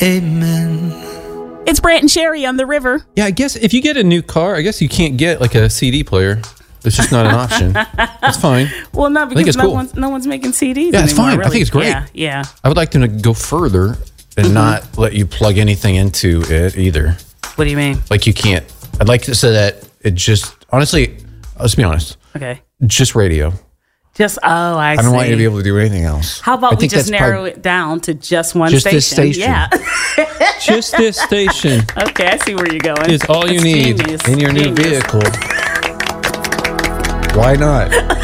Amen. It's Brant and Sherry on the river. Yeah, I guess if you get a new car, I guess you can't get like a CD player. It's just not an option. That's fine. Well, no, because it's no, cool. no one's making CDs Yeah, it's anymore, fine. really. I think it's great. Yeah. I would like them to go further and not let you plug anything into it either. What do you mean? Like you can't. I'd like to say that it just, honestly, let's be honest. Okay. Just radio. Just, I see. I don't want you to be able to do anything else. How about I we think just that's narrow it down to just one Just station? this station. Yeah. Just this station Okay, I see where you're going. is all you It's need genius. in your new Genius. vehicle. Why not?